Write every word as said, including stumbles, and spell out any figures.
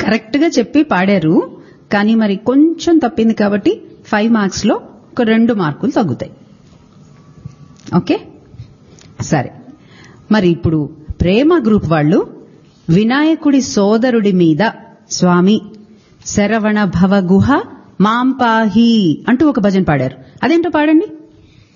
Correct గా చెప్పి పాడారు, కానీ మరి కొంచెం తప్పింది కాబట్టి ఫైవ్ మార్క్స్ లో ఒక రెండు మార్కులు తగ్గుతాయి. ఓకే, సరే. మరి ఇప్పుడు ప్రేమ గ్రూప్ వాళ్ళు వినాయకుడి సోదరుడి మీద స్వామి శరవణ భవ గుహ మాంపాహి అంటూ ఒక భజన పాడారు. అదేంటో పాడండి.